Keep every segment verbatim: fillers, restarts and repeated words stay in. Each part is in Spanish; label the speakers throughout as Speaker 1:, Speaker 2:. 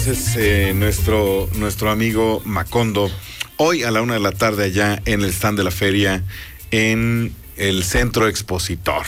Speaker 1: Es eh, nuestro, nuestro amigo Macondo, hoy a la una de la tarde allá en el stand de la feria en el Centro Expositor.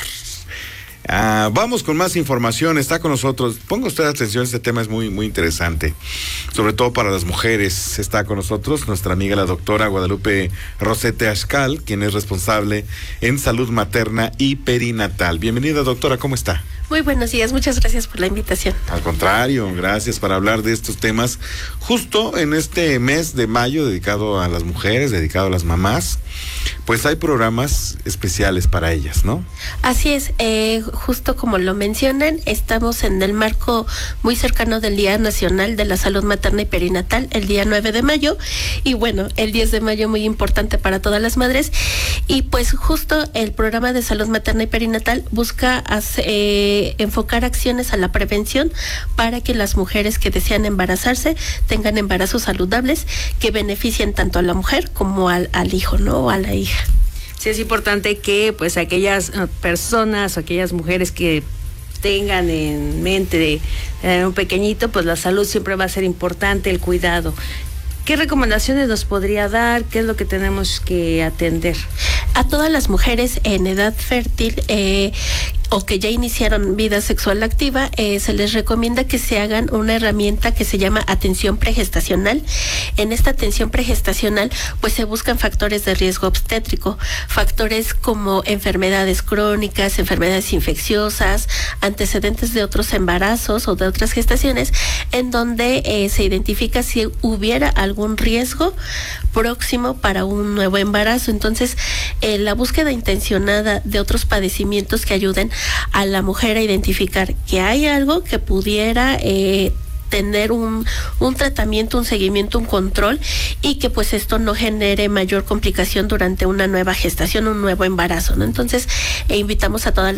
Speaker 1: Ah, vamos con más información, está con nosotros, ponga usted atención, este tema es muy, muy interesante, sobre todo para las mujeres. Está con nosotros nuestra amiga la doctora Guadalupe Rosete Axcal, quien es responsable en salud materna y perinatal. Bienvenida, doctora, ¿cómo está?
Speaker 2: Muy buenos días, muchas gracias por la invitación.
Speaker 1: Al contrario, gracias para hablar de estos temas justo en este mes de mayo dedicado a las mujeres, dedicado a las mamás. Pues hay programas especiales para ellas, ¿no?
Speaker 2: Así es, eh, justo como lo mencionan, estamos en el marco muy cercano del Día Nacional de la Salud Materna y Perinatal, el día nueve de mayo, y bueno, el diez de mayo muy importante para todas las madres, y pues justo el programa de salud materna y perinatal busca hacer, eh, enfocar acciones a la prevención para que las mujeres que desean embarazarse tengan embarazos saludables que beneficien tanto a la mujer como al, al hijo, ¿no? O a la hija.
Speaker 3: Sí, es importante que pues aquellas personas o aquellas mujeres que tengan en mente de eh, un pequeñito, pues la salud siempre va a ser importante, el cuidado. ¿Qué recomendaciones nos podría dar? ¿Qué es lo que tenemos que atender?
Speaker 2: A todas las mujeres en edad fértil eh, o que ya iniciaron vida sexual activa, eh, se les recomienda que se hagan una herramienta que se llama atención pregestacional. En esta atención pregestacional, pues se buscan factores de riesgo obstétrico, factores como enfermedades crónicas, enfermedades infecciosas, antecedentes de otros embarazos o de otras gestaciones, en donde eh, se identifica si hubiera algún riesgo próximo para un nuevo embarazo. Entonces, eh, la búsqueda intencionada de otros padecimientos que ayuden a la mujer a identificar que hay algo que pudiera eh, tener un, un tratamiento, un seguimiento, un control, y que pues esto no genere mayor complicación durante una nueva gestación, un nuevo embarazo, ¿no? Entonces, eh, invitamos a todas las